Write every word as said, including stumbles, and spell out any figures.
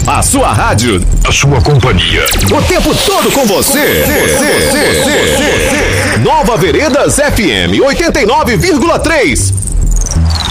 A sua rádio, a sua companhia, o tempo todo com você. Nova Veredas F M oitenta e nove vírgula três.